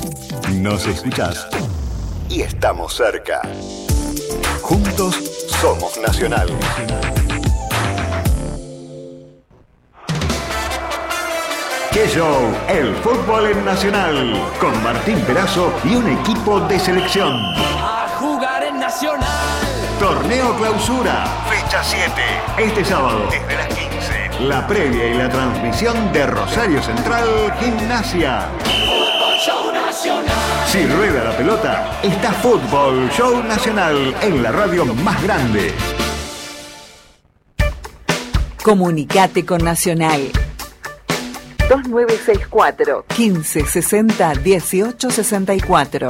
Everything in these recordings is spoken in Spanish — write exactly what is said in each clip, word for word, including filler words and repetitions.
Nos escuchás y estamos cerca. Juntos somos Nacional. ¡Qué show! El fútbol en Nacional. Con Martín Perazo y un equipo de selección. A jugar en Nacional. Torneo Clausura. Fecha siete. Este sábado, desde las quince. La previa y la transmisión de Rosario Central Gimnasia. Fútbol Show Nacional. Si rueda la pelota, está Fútbol Show Nacional en la radio más grande. Comunicate con Nacional. dos nueve seis cuatro, quince sesenta, dieciocho sesenta y cuatro.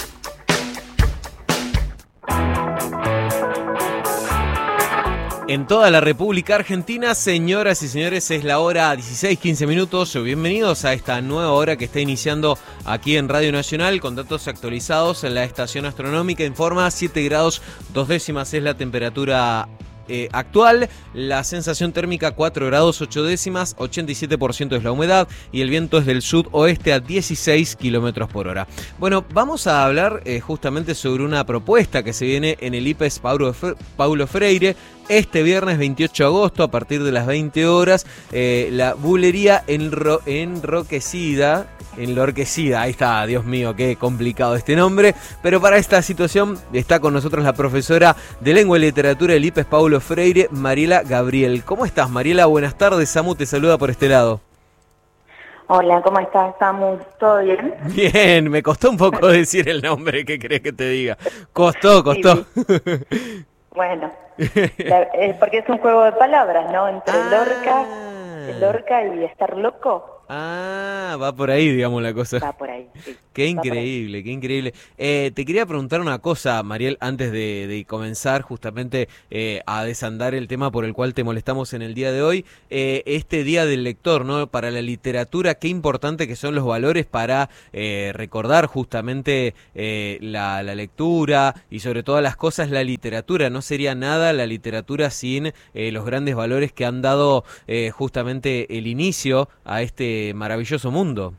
En toda la República Argentina, señoras y señores, es la hora dieciséis quince minutos. Bienvenidos a esta nueva hora que está iniciando aquí en Radio Nacional con datos actualizados en la estación astronómica. Informa siete grados dos décimas es la temperatura Eh, actual, la sensación térmica cuatro grados ocho décimas, ochenta y siete por ciento es la humedad y el viento es del sudoeste a dieciséis kilómetros por hora. Bueno, vamos a hablar eh, justamente sobre una propuesta que se viene en el I P E S Paulo, Fre- Paulo Freire. Este viernes veintiocho de agosto, a partir de las veinte horas, eh, la bulería enro- enroquecida, enlorquecida, ahí está, Dios mío, qué complicado este nombre, pero para esta situación está con nosotros la profesora de Lengua y Literatura del I P E S Paulo Freire, Mariela Gabriel. ¿Cómo estás, Mariela? Buenas tardes, Samu te saluda por este lado. Hola, ¿cómo estás, Samu? ¿Todo bien? Bien, me costó un poco decir el nombre, ¿qué crees que te diga? Costó, costó. Sí. Bueno, la, eh, porque es un juego de palabras, ¿no? Entre Ah. Lorca, Lorca y estar loco. Ah, va por ahí, digamos, la cosa. Va por ahí, sí. Qué Va por ahí. increíble, qué increíble. Eh, te quería preguntar una cosa, Mariel, antes de, de comenzar justamente eh, a desandar el tema por el cual te molestamos en el día de hoy. Eh, este Día del Lector, ¿no? Para la literatura, qué importante que son los valores para eh, recordar justamente eh, la, la lectura y sobre todas las cosas la literatura. No sería nada la literatura sin eh, los grandes valores que han dado eh, justamente el inicio a este maravilloso mundo.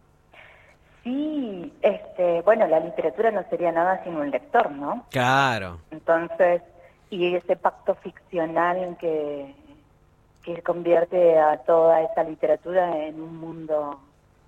Sí, este, bueno, la literatura no sería nada sin un lector, ¿no? Claro. Entonces, y ese pacto ficcional que, que convierte a toda esa literatura en un mundo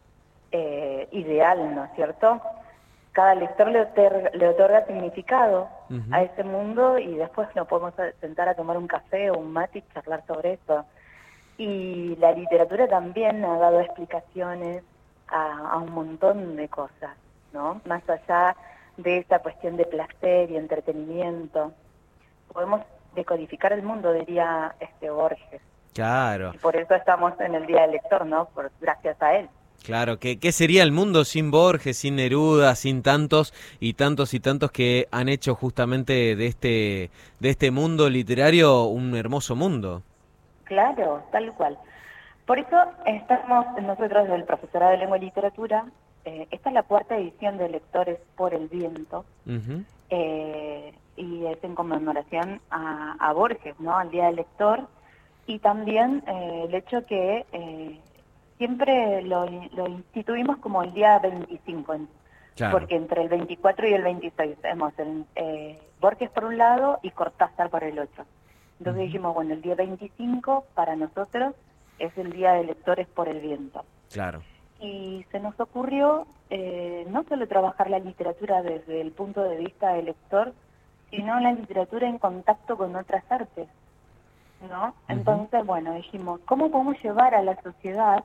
eh, ideal, ¿no es cierto? Cada lector le otorga, le otorga significado Uh-huh. a ese mundo y después nos podemos sentar a tomar un café o un mate y charlar sobre eso. Y la literatura también ha dado explicaciones a, a un montón de cosas, ¿no? Más allá de esta cuestión de placer y entretenimiento. Podemos decodificar el mundo, diría este Borges. Claro. Y por eso estamos en el Día del Lector, ¿no? Por, gracias a él. Claro, ¿qué, ¿qué sería el mundo sin Borges, sin Neruda, sin tantos y tantos y tantos que han hecho justamente de este, de este mundo literario un hermoso mundo? Claro, tal cual. Por eso estamos nosotros del Profesorado de Lengua y Literatura, eh, esta es la cuarta edición de Lectores por el Viento, Uh-huh. eh, y es en conmemoración a, a Borges, ¿no? Al Día del Lector, y también eh, el hecho que eh, siempre lo, lo instituimos como el día veinticinco, Claro. porque entre el veinticuatro y el veintiséis tenemos el, eh, Borges por un lado y Cortázar por el otro. Entonces dijimos, bueno, el día veinticinco para nosotros es el Día de Lectores por el Viento. Claro. Y se nos ocurrió eh, no solo trabajar la literatura desde el punto de vista del lector, sino la literatura en contacto con otras artes, ¿no? Entonces, bueno, dijimos, ¿cómo podemos llevar a la sociedad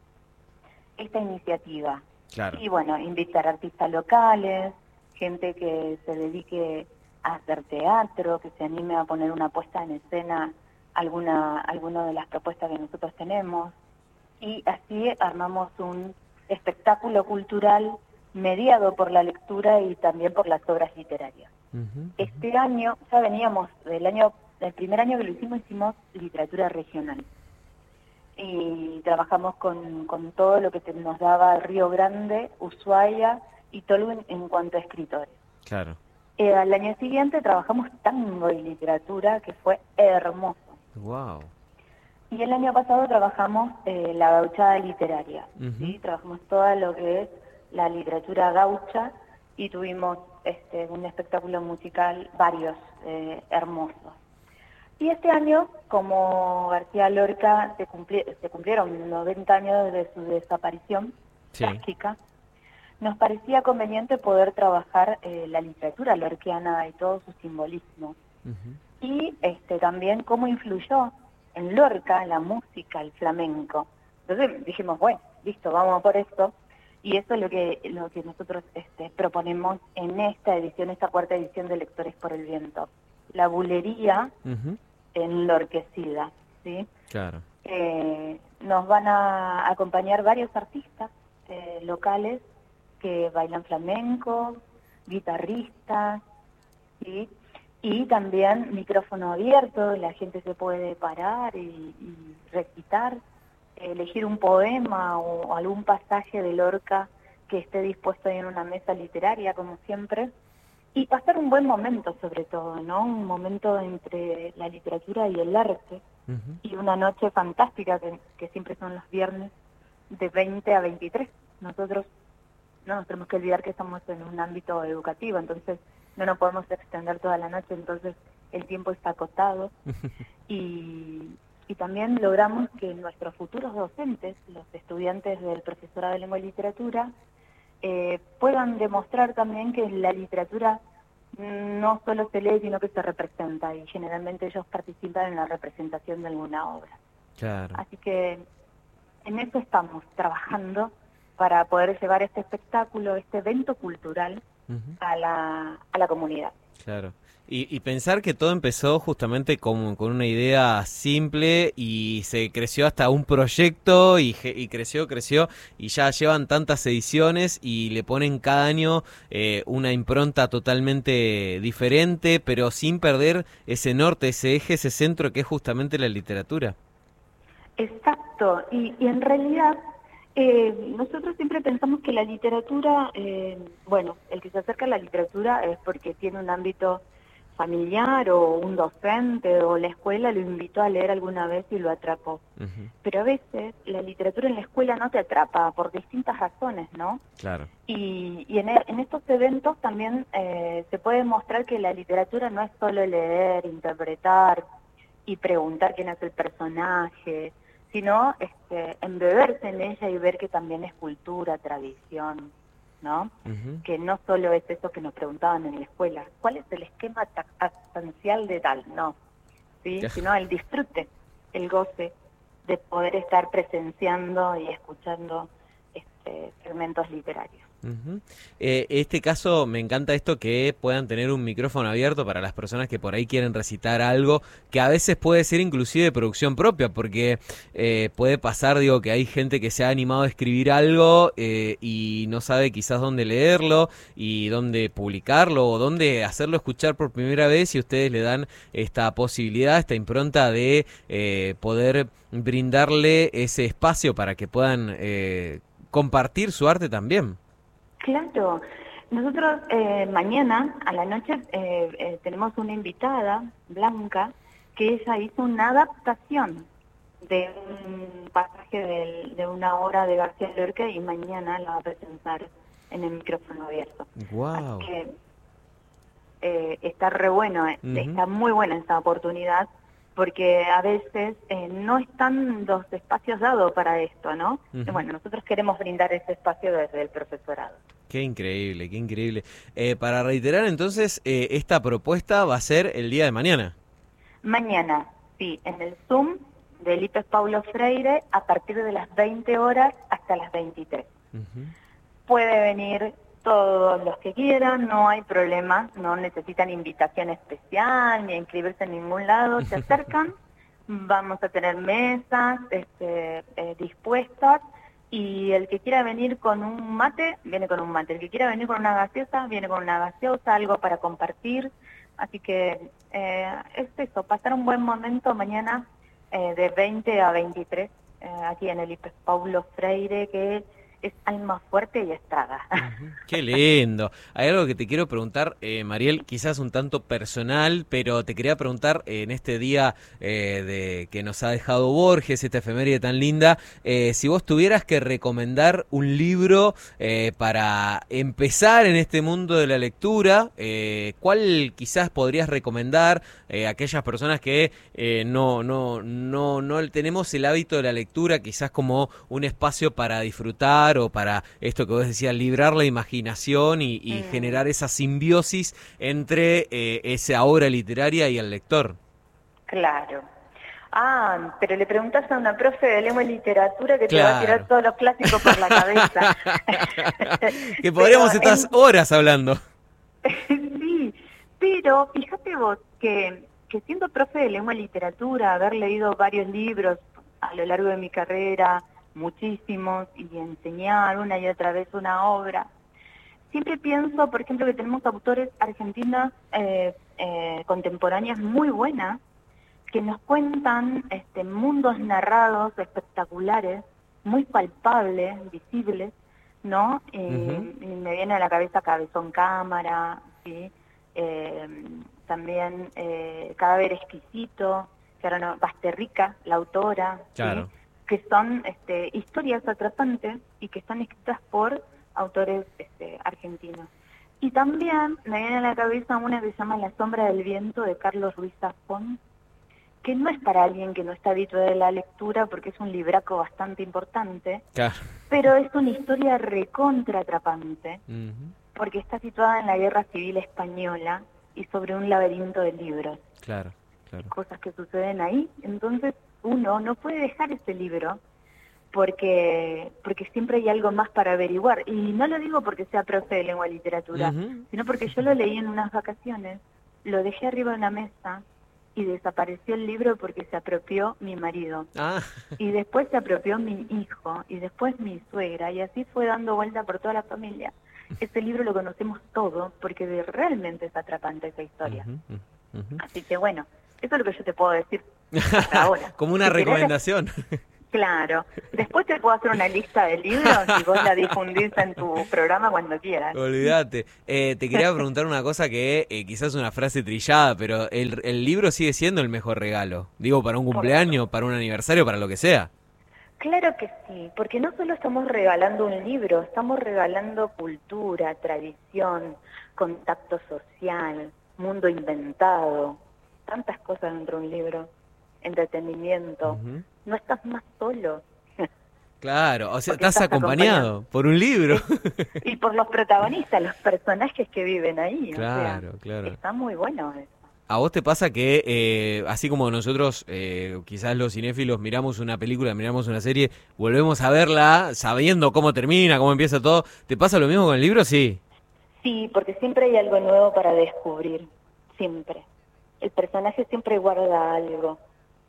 esta iniciativa? Claro. Y bueno, invitar artistas locales, gente que se dedique a hacer teatro, que se anime a poner una puesta en escena alguna alguna de las propuestas que nosotros tenemos, y así armamos un espectáculo cultural mediado por la lectura y también por las obras literarias. Uh-huh. Este año, ya veníamos, del año, el primer año que lo hicimos, hicimos literatura regional. Y trabajamos con, con todo lo que te, nos daba Río Grande, Ushuaia y Tolú en, en cuanto a escritores. Claro. Eh, al año siguiente trabajamos tango y literatura, que fue hermoso. Wow. Y el año pasado trabajamos eh, la gauchada literaria, Uh-huh. ¿sí? Trabajamos todo lo que es la literatura gaucha y tuvimos este, un espectáculo musical, varios eh, hermosos. Y este año, como García Lorca se, cumpli se cumplieron noventa años de su desaparición sí. trágica, nos parecía conveniente poder trabajar eh, la literatura lorquiana y todo su simbolismo. Uh-huh. Y este, también cómo influyó en Lorca la música, el flamenco. Entonces dijimos, bueno, listo, vamos por esto. Y eso es lo que, lo que nosotros este, proponemos en esta edición, esta cuarta edición de Lectores por el Viento. La bulería uh-huh. enlorquecida, ¿sí? Claro. Eh, nos van a acompañar varios artistas eh, locales que bailan flamenco, guitarristas, ¿sí? Y también micrófono abierto, la gente se puede parar y, y recitar, elegir un poema o algún pasaje de Lorca que esté dispuesto ahí en una mesa literaria, como siempre, y pasar un buen momento sobre todo, ¿no? Un momento entre la literatura y el arte, uh-huh. y una noche fantástica que, que siempre son los viernes de veinte a veintitrés. Nosotros no nos tenemos que olvidar que estamos en un ámbito educativo, entonces no nos podemos extender toda la noche, entonces el tiempo está acotado y, y también logramos que nuestros futuros docentes, los estudiantes del profesorado de lengua y literatura, eh, puedan demostrar también que la literatura no solo se lee, sino que se representa, y generalmente ellos participan en la representación de alguna obra. Claro. Así que en eso estamos trabajando para poder llevar este espectáculo, este evento cultural, uh-huh. a la, a la comunidad. Claro. Y, y pensar que todo empezó justamente con, con una idea simple y se creció hasta un proyecto y, y creció, creció y ya llevan tantas ediciones y le ponen cada año eh, una impronta totalmente diferente, pero sin perder ese norte, ese eje, ese centro que es justamente la literatura. Exacto. Y, y en realidad eh, nosotros siempre pensamos que la literatura, eh, bueno, el que se acerca a la literatura es porque tiene un ámbito familiar o un docente o la escuela lo invitó a leer alguna vez y lo atrapó. Uh-huh. Pero a veces la literatura en la escuela no te atrapa por distintas razones, ¿no? Claro. Y, y en, en estos eventos también eh, se puede mostrar que la literatura no es solo leer, interpretar y preguntar quién es el personaje, sino este, embeberse en ella y ver que también es cultura, tradición, ¿no? Uh-huh. Que no solo es eso que nos preguntaban en la escuela, ¿cuál es el esquema actancial de tal? No, ¿sí? Sino el disfrute, el goce de poder estar presenciando y escuchando este, segmentos literarios. Uh-huh. Eh, este caso me encanta esto que puedan tener un micrófono abierto para las personas que por ahí quieren recitar algo que a veces puede ser inclusive de producción propia, porque eh, puede pasar, digo, que hay gente que se ha animado a escribir algo eh, y no sabe quizás dónde leerlo y dónde publicarlo o dónde hacerlo escuchar por primera vez, y ustedes le dan esta posibilidad, esta impronta de eh, poder brindarle ese espacio para que puedan eh, compartir su arte también. Claro, nosotros eh, mañana a la noche eh, eh, tenemos una invitada, Blanca, que ella hizo una adaptación de un pasaje de, de una obra de García Lorca y mañana la va a presentar en el micrófono abierto. Wow. Así que eh, está re bueno, eh, uh-huh. está muy buena esta oportunidad, porque a veces eh, no están los espacios dados para esto, ¿no? Uh-huh. Y bueno, nosotros queremos brindar ese espacio desde el profesorado. Qué increíble, qué increíble. Eh, para reiterar entonces, eh, esta propuesta va a ser el día de mañana. Mañana, sí, en el Zoom del I P E S Paulo Freire a partir de las veinte horas hasta las veintitrés. Uh-huh. Puede venir todos los que quieran, no hay problema, no necesitan invitación especial ni inscribirse en ningún lado, se acercan, vamos a tener mesas este, eh, dispuestas, y el que quiera venir con un mate, viene con un mate, el que quiera venir con una gaseosa, viene con una gaseosa, algo para compartir, así que eh, es eso, pasar un buen momento mañana eh, de veinte a veintitrés, eh, aquí en el I P E S Paulo Freire, que es alma fuerte y estrada. Uh-huh. Qué lindo. Hay algo que te quiero preguntar, eh, Mariel, quizás un tanto personal, pero te quería preguntar eh, en este día eh, de que nos ha dejado Borges, esta efeméride tan linda, eh, si vos tuvieras que recomendar un libro eh, para empezar en este mundo de la lectura, eh, ¿cuál quizás podrías recomendar eh, a aquellas personas que eh, no, no, no, no tenemos el hábito de la lectura, quizás como un espacio para disfrutar o para esto que vos decías, librar la imaginación y, y mm. generar esa simbiosis entre eh, esa obra literaria y el lector? Claro. Ah, pero le preguntas a una profe de lengua y literatura que claro. te va a tirar todos los clásicos por la cabeza. Que podríamos pero estar en... horas hablando. Sí, pero fíjate vos que, que siendo profe de lengua y literatura, haber leído varios libros a lo largo de mi carrera, muchísimos, y enseñar una y otra vez una obra. Siempre pienso, por ejemplo, que tenemos autores argentinas eh, eh, contemporáneas muy buenas, que nos cuentan este, mundos narrados espectaculares, muy palpables, visibles, ¿no? Eh, uh-huh. Y me viene a la cabeza Cabezón Cámara, ¿sí? Eh, también eh, Cadáver Exquisito, que ahora no, Basterrica, la autora, claro. ¿sí? Que son este, historias atrapantes y que están escritas por autores este, argentinos. Y también me viene a la cabeza una que se llama La sombra del viento, de Carlos Ruiz Zafón, que no es para alguien que no está habituado de la lectura, porque es un libraco bastante importante, claro. pero es una historia recontra atrapante, uh-huh. porque está situada en la Guerra Civil Española y sobre un laberinto de libros. Claro, claro. Cosas que suceden ahí, entonces uno no puede dejar ese libro porque porque siempre hay algo más para averiguar. Y no lo digo porque sea profe de lengua y literatura, uh-huh. sino porque yo lo leí en unas vacaciones, lo dejé arriba de una mesa y desapareció el libro porque se apropió mi marido. Ah. Y después se apropió mi hijo, y después mi suegra, y así fue dando vuelta por toda la familia. Ese libro lo conocemos todo porque de, realmente es atrapante esa historia. Uh-huh. Uh-huh. Así que bueno, eso es lo que yo te puedo decir hasta ahora. Como una si recomendación. Querés, claro. Después te puedo hacer una lista de libros y vos la difundís en tu programa cuando quieras. Olvídate. Eh, te quería preguntar una cosa que eh, quizás es una frase trillada, pero el, el libro sigue siendo el mejor regalo. Digo, para un cumpleaños, para un aniversario, para lo que sea. Claro que sí, porque no solo estamos regalando un libro, estamos regalando cultura, tradición, contacto social, mundo inventado, tantas cosas dentro de un libro, entretenimiento. Uh-huh. No estás más solo. Claro, o sea, estás, estás acompañado, acompañado por un libro. Y por los protagonistas, los personajes que viven ahí. Claro, o sea, claro. Está muy bueno eso. ¿A vos te pasa que, eh, así como nosotros, eh, quizás los cinéfilos, miramos una película, miramos una serie, volvemos a verla sabiendo cómo termina, cómo empieza todo, ¿te pasa lo mismo con el libro? Sí. Sí, porque siempre hay algo nuevo para descubrir, siempre. El personaje siempre guarda algo.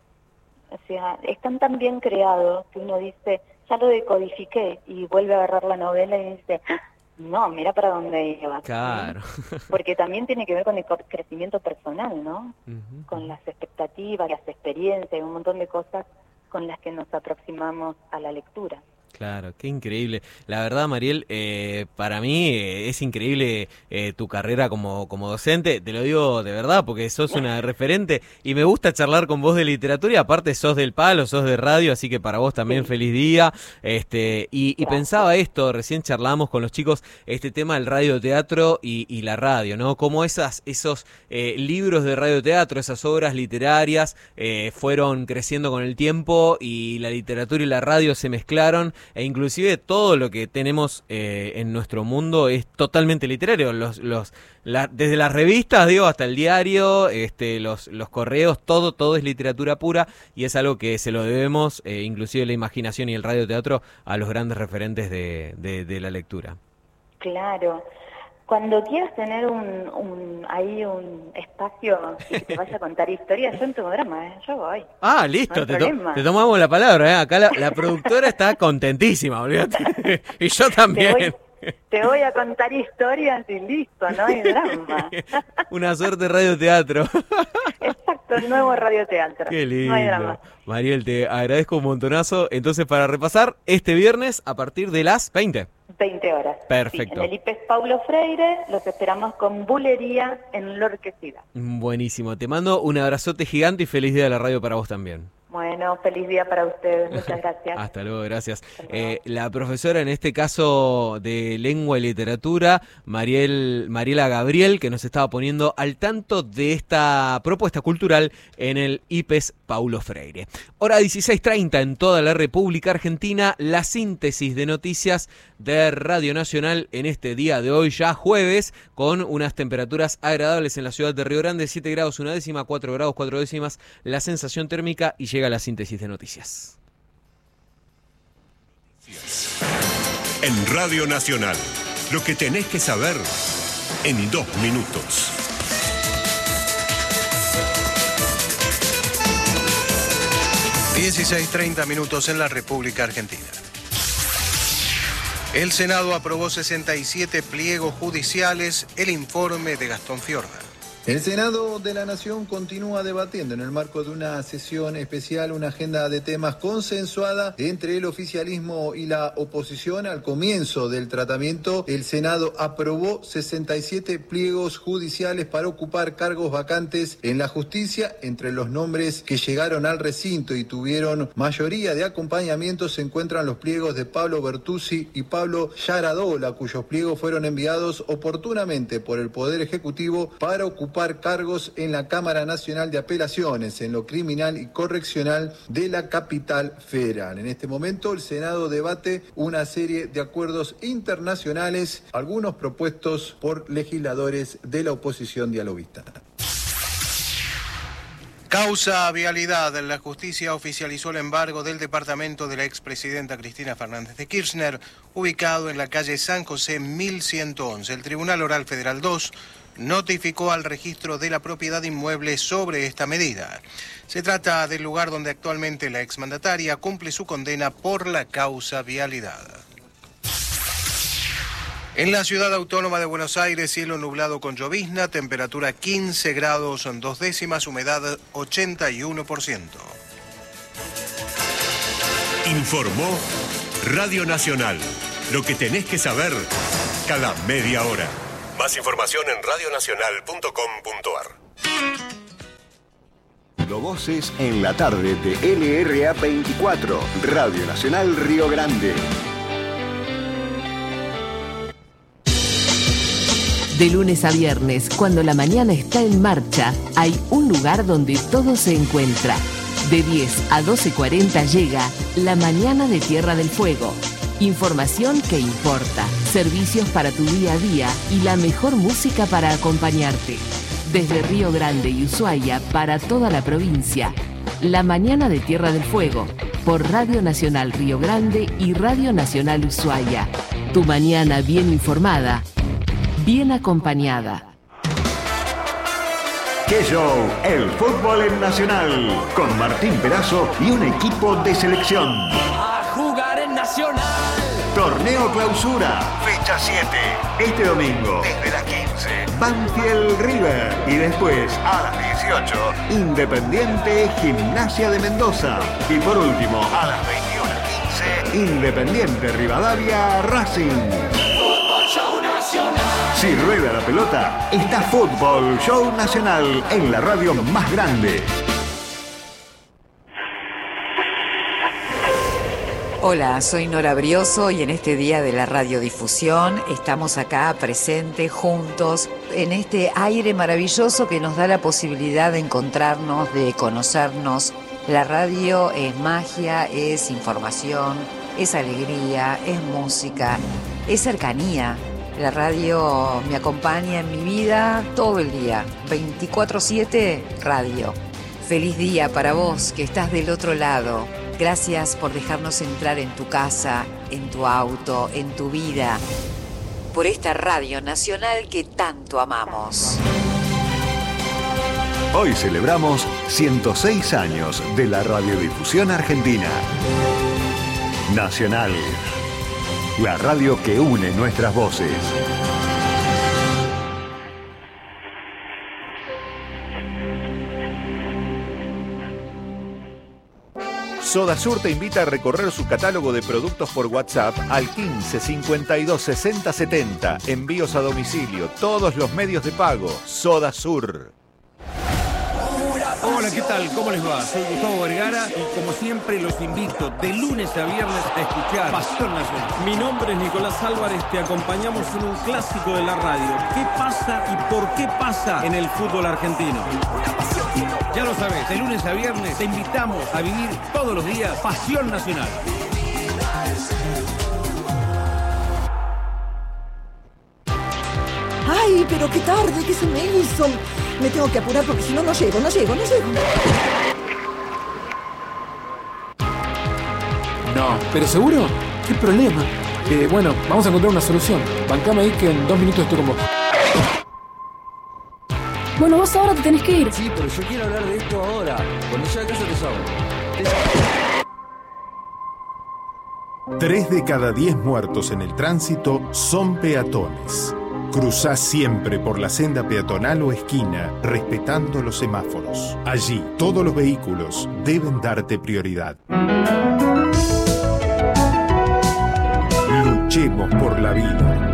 O sea, están tan bien creados que uno dice, ya lo decodifiqué, y vuelve a agarrar la novela y dice, no, mira para dónde iba. Claro. Porque también tiene que ver con el crecimiento personal, ¿no? Uh-huh. Con las expectativas, las experiencias, un montón de cosas con las que nos aproximamos a la lectura. Claro, qué increíble. La verdad, Mariel, eh, para mí eh, es increíble eh, tu carrera como, como docente. Te lo digo de verdad porque sos una referente y me gusta charlar con vos de literatura y aparte sos del palo, sos de radio, así que para vos también sí. Feliz día. Este y, y pensaba esto, recién charlábamos con los chicos, este tema del radioteatro y, y la radio, ¿no? Cómo esas, esos eh, libros de radioteatro, esas obras literarias eh, fueron creciendo con el tiempo y la literatura y la radio se mezclaron. E inclusive todo lo que tenemos eh, en nuestro mundo es totalmente literario. Los, los, la, desde las revistas, digo, hasta el diario, este, los, los correos, todo, todo es literatura pura y es algo que se lo debemos, eh, inclusive la imaginación y el radioteatro, a los grandes referentes de, de, de la lectura. Claro. Cuando quieras tener un, un ahí un espacio que te vaya a contar historias, yo en tu programa, ¿eh? Yo voy. Ah, listo, no te, to te tomamos la palabra, ¿eh? Acá la, la productora está contentísima, olvídate. Y yo también. Te voy, Te voy a contar historias y listo, no hay drama. Una suerte de radioteatro. Exacto, el nuevo radioteatro. Qué lindo. No hay drama. Mariel, te agradezco un montonazo. Entonces, para repasar, este viernes a partir de las veinte. veinte horas. Perfecto. Sí, en el I P E S Paulo Freire los esperamos con bulería enloquecida. Buenísimo. Te mando un abrazote gigante y feliz día de la radio para vos también. Bueno, feliz día para ustedes. Muchas gracias. Hasta luego, gracias. Hasta luego. Eh, la profesora, en este caso de Lengua y Literatura, Mariel, Mariela Gabriel, que nos estaba poniendo al tanto de esta propuesta cultural en el I P E S Paulo Freire. Hora dieciséis treinta en toda la República Argentina, la síntesis de noticias de Radio Nacional en este día de hoy, ya jueves, con unas temperaturas agradables en la ciudad de Río Grande, siete grados una décima, cuatro grados cuatro décimas, la sensación térmica, y llega la síntesis de noticias. En Radio Nacional, lo que tenés que saber en dos minutos. dieciséis treinta minutos en la República Argentina. El Senado aprobó sesenta y siete pliegos judiciales, el informe de Gastón Fiorda. El Senado de la Nación continúa debatiendo en el marco de una sesión especial una agenda de temas consensuada entre el oficialismo y la oposición. Al comienzo del tratamiento, el Senado aprobó sesenta y siete pliegos judiciales para ocupar cargos vacantes en la justicia. Entre los nombres que llegaron al recinto y tuvieron mayoría de acompañamiento se encuentran los pliegos de Pablo Bertuzzi y Pablo Yaradola, cuyos pliegos fueron enviados oportunamente por el Poder Ejecutivo para ocupar cargos en la Cámara Nacional de Apelaciones, en lo criminal y correccional de la capital federal. En este momento el Senado debate una serie de acuerdos internacionales, algunos propuestos por legisladores de la oposición dialoguista. Causa vialidad. La justicia oficializó el embargo del departamento de la expresidenta Cristina Fernández de Kirchner, ubicado en la calle San José mil ciento once. El Tribunal Oral Federal dos notificó al registro de la propiedad inmueble sobre esta medida. Se trata del lugar donde actualmente la exmandataria cumple su condena por la causa vialidad. En la ciudad autónoma de Buenos Aires, cielo nublado con llovizna, temperatura quince grados dos décimas, humedad ochenta y uno por ciento. Informó Radio Nacional. Lo que tenés que saber cada media hora. Más información en radionacional punto com punto a r. Voces en la tarde de L R A veinticuatro, Radio Nacional Río Grande. De lunes a viernes, cuando la mañana está en marcha, hay un lugar donde todo se encuentra. De diez a doce cuarenta llega La Mañana de Tierra del Fuego. Información que importa, servicios para tu día a día y la mejor música para acompañarte. Desde Río Grande y Ushuaia para toda la provincia. La Mañana de Tierra del Fuego, por Radio Nacional Río Grande y Radio Nacional Ushuaia. Tu mañana bien informada, bien acompañada. ¡Qué show! El fútbol en Nacional, con Martín Perazo y un equipo de selección. A jugar en Nacional. Torneo Clausura, fecha siete. Este domingo, desde las quince, Banfield River. Y después, a las dieciocho, Independiente Gimnasia de Mendoza. Y por último, a las veintiuno quince, Independiente Rivadavia Racing. Fútbol Show Nacional. Si rueda la pelota, está Fútbol Show Nacional en la radio más grande. Hola, soy Nora Brioso y en este día de la radiodifusión estamos acá presentes, juntos, en este aire maravilloso que nos da la posibilidad de encontrarnos, de conocernos. La radio es magia, es información, es alegría, es música, es cercanía. La radio me acompaña en mi vida todo el día, veinticuatro siete radio. Feliz día para vos que estás del otro lado. Gracias por dejarnos entrar en tu casa, en tu auto, en tu vida, por esta radio nacional que tanto amamos. Hoy celebramos ciento seis años de la radiodifusión argentina. Nacional, la radio que une nuestras voces. Sodasur te invita a recorrer su catálogo de productos por WhatsApp al quince cincuenta y dos sesenta setenta. Envíos a domicilio, todos los medios de pago. Sodasur. Hola, ¿qué tal? ¿Cómo les va? Soy Gustavo Vergara y como siempre los invito de lunes a viernes a escuchar Pasión Nacional. Mi nombre es Nicolás Álvarez, te acompañamos en un clásico de la radio. ¿Qué pasa y por qué pasa en el fútbol argentino? Ya lo sabes, de lunes a viernes te invitamos a vivir todos los días Pasión Nacional. ¡Ay, pero qué tarde! ¿Qué se me hizo? Me tengo que apurar porque si no, no llego, no llego, no llego. No, ¿pero seguro? ¿Qué problema? Eh, bueno, vamos a encontrar una solución. Bancame ahí que en dos minutos estoy con vos. Bueno, vos ahora te tenés que ir. Sí, pero yo quiero hablar de esto ahora. Cuando llegue a casa te sabe. Tres de cada diez muertos en el tránsito son peatones. Cruzá siempre por la senda peatonal o esquina, respetando los semáforos. Allí, todos los vehículos deben darte prioridad. Luchemos por la vida.